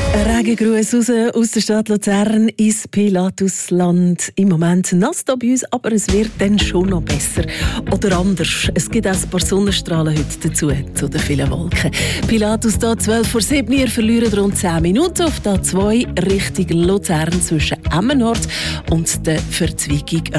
Regengruß raus aus der Stadt Luzern ins Pilatusland. Im Moment nass hier bei uns, aber es wird dann schon noch besser. Oder anders. Es gibt auch ein paar Sonnenstrahlen heute dazu, zu den vielen Wolken. Pilatus da 12:07. Ihr verliert rund 10 Minuten auf der 2 Richtung Luzern zwischen Emmenort und der Verzweigung